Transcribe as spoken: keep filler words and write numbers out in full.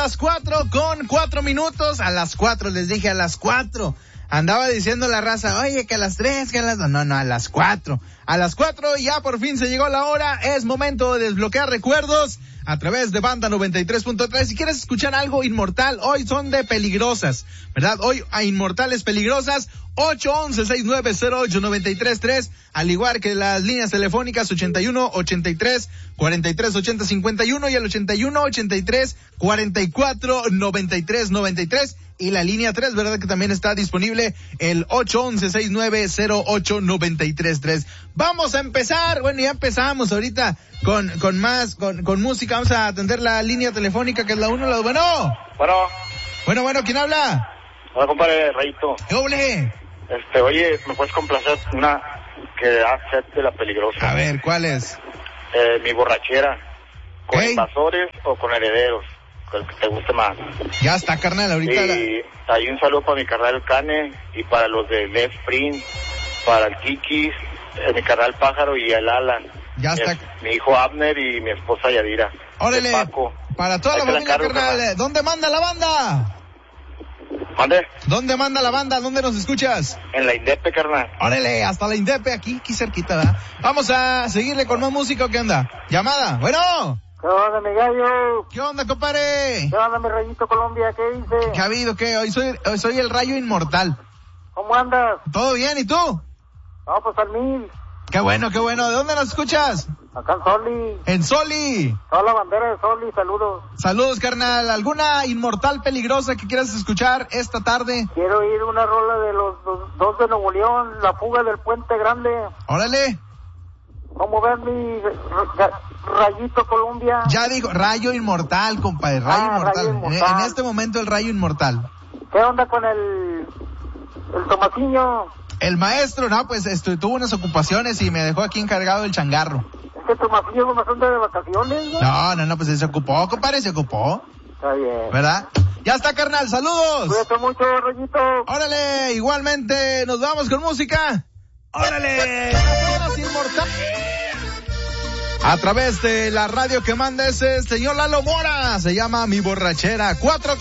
las cuatro con cuatro minutos. A las cuatro, les dije a las cuatro. Andaba diciendo la raza, oye, que a las tres, que a las dos. No, no, a las cuatro. A las cuatro ya por fin se llegó la hora. Es momento de desbloquear recuerdos a través de Banda noventa y tres punto tres. Si quieres escuchar algo inmortal, hoy son de peligrosas, ¿verdad? Hoy a Inmortales Peligrosas, ocho once, sesenta y nueve cero ocho, noventa y tres tres, al igual que las líneas telefónicas ochenta y uno, ochenta y tres, cuarenta y tres, ochenta, cincuenta y uno y el ochenta y uno, ochenta y tres, cuarenta y cuatro, noventa y tres, noventa y tres. Y la línea tres, ¿verdad? Que también está disponible, el ocho once, sesenta y nueve cero ocho, noventa y tres tres. Vamos a empezar, bueno, ya empezamos ahorita con, con más, con, con música. Vamos a atender la línea telefónica, que es la uno, la bueno. Bueno. Bueno, bueno, ¿quién habla? Hola, compadre, Rayito. ¿Qué ole? Este, oye, ¿me puedes complacer una que acepte la peligrosa? A ver, ¿cuál es? Eh, mi borrachera. ¿Con ¿Hey? invasores o con herederos? El que te guste más. Ya está, carnal, ahorita. Y la... hay un saludo para mi carnal el Cane y para los de Left Sprint, para el Kikis, eh, mi carnal Pájaro y el Alan. Ya está. Es, mi hijo Abner y mi esposa Yadira. Órale, Paco. Para toda Ahí la te la familia, encargo, carnal. carnal. ¿Dónde manda la banda? ¿Mande? ¿Dónde manda la banda? ¿Dónde nos escuchas? En la Indepe, carnal. Órale, hasta la Indepe, aquí, aquí cerquita, ¿verdad? Vamos a seguirle con más música, ¿o qué onda? Llamada, bueno. ¿Qué onda, mi gallo? ¿Qué onda, compadre? ¿Qué onda, mi Rayito Colombia? ¿Qué dice? ¿Qué ha habido? ¿Qué? Hoy soy, hoy soy el Rayo Inmortal. ¿Cómo andas? ¿Todo bien? ¿Y tú? No, pues al mil. Qué bueno, qué bueno. ¿De dónde nos escuchas? Acá en Soli. En Soli. Toda la bandera de Soli, saludos. Saludos, carnal. ¿Alguna inmortal peligrosa que quieras escuchar esta tarde? Quiero oír una rola de los dos, dos de Nuevo León, La Fuga del Puente Grande. Órale. ¿Cómo ves mi ra- Rayito Colombia? Ya digo, Rayo Inmortal, compadre. Rayo Ah, Inmortal. Rayo En, Inmortal. en este momento el Rayo Inmortal. ¿Qué onda con el... el Tomasiño? El maestro, no, pues esto, tuvo unas ocupaciones y me dejó aquí encargado del changarro. Es que Tomasiño no me anda de vacaciones, ¿no? No, no, no, pues se ocupó, compadre, se ocupó. Está bien. ¿Verdad? Ya está, carnal, saludos. Cuídate mucho, Rayito. Órale, igualmente, nos vamos con música. Órale, todas inmortales. A través de la radio que manda ese señor Lalo Mora, se llama Mi Borrachera. Cuatro